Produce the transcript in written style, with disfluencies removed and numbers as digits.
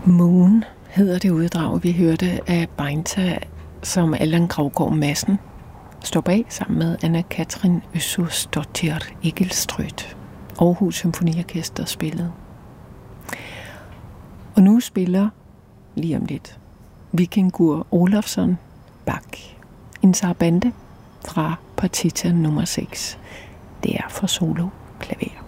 Moon hedder det uddrag, vi hørte af Beinta, som Allan Gravgaard Madsen står bag sammen med Anna-Katrin Øssursdottir Egilstrøt. Aarhus Symfoniorkester spillede. Og nu spiller lige om lidt Víkingur Ólafsson Bach, en sarabande fra partita nummer 6. Det er for solo klaver.